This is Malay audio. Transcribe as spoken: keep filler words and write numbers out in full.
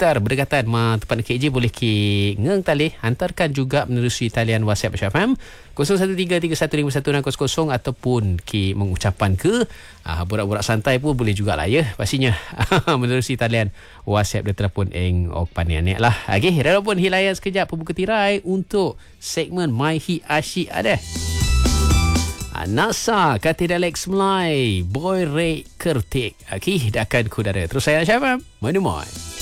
sekitar berdekatan ma tempat K J boleh ki ngeng tali hantarkan juga menerusi talian WhatsApp F M kosong satu tiga tiga satu lima satu enam kosong kosong ataupun ki mengucapkan ke uh, borak-borak santai pun boleh jugalah ya pastinya menerusi talian WhatsApp dia telefon eng ok panianek lah. Okey, walaupun hilayan sekejap pembuka tirai untuk segmen My Hit Asyik ada. Nasa kata Alex Melai Boy Ray Kertik. Okey, dah akan kudara. Terus saya Syafam. Mana-mana.